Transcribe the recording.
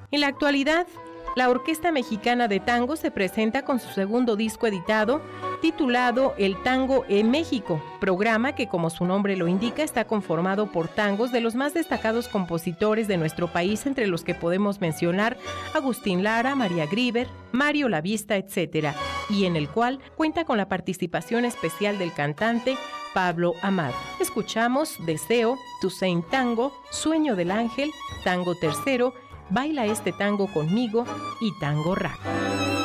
En la actualidad, la Orquesta Mexicana de Tango se presenta con su segundo disco editado, titulado El Tango en México, programa que, como su nombre lo indica, está conformado por tangos de los más destacados compositores de nuestro país, entre los que podemos mencionar Agustín Lara, María Grieber, Mario Lavista, etc., y en el cual cuenta con la participación especial del cantante Pablo Amado. Escuchamos Deseo, Toussaint Tango, Sueño del Ángel, Tango Tercero, Baila este tango conmigo y Tango Rack.